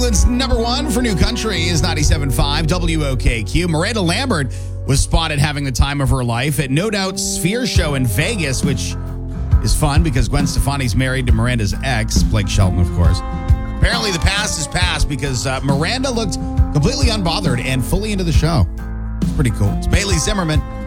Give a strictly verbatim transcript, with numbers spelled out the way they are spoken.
England's number one for new country is ninety-seven point five W O K Q. Miranda Lambert was spotted having the time of her life at No Doubt Sphere Show in Vegas, which is fun because Gwen Stefani's married to Miranda's ex, Blake Shelton, of course. Apparently, the past is past because uh, Miranda looked completely unbothered and fully into the show. It's pretty cool. It's Bailey Zimmerman.